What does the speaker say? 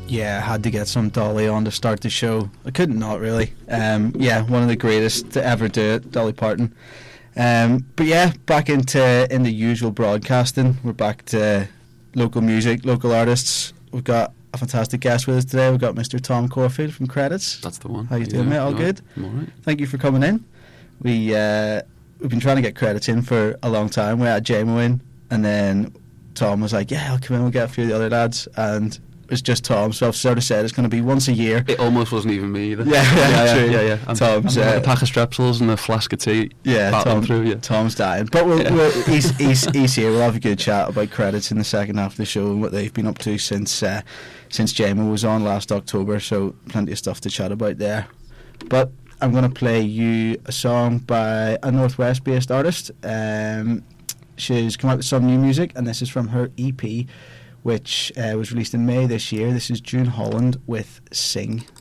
Yeah, I had to get some Dolly on to start the show. I couldn't not, really. Yeah, one of the greatest to ever do it, Dolly Parton. But yeah, back into usual broadcasting. We're back to local music, local artists. We've got a fantastic guest with us today. We've got Mr. Tom Corfield from Credits. That's the one. How you doing, mate? All good? I'm all right. Thank you for coming in. We've been trying to get Credits in for a long time. We had JMO in, and then Tom was like, yeah, I'll come in, we'll get a few of the other lads, and it was just Tom, so I've sort of said it's going to be once a year. It almost wasn't even me either. Yeah. I'm Tom's a pack of Strepsils and a flask of tea. Tom's dying, but he's here. We'll have a good chat about Credits in the second half of the show and what they've been up to since JMO was on last October, so plenty of stuff to chat about there. But I'm going to play you a song by a Northwest based artist. She's come out with some new music, and this is from her EP, which was released in May this year. This is June Holland with Sing.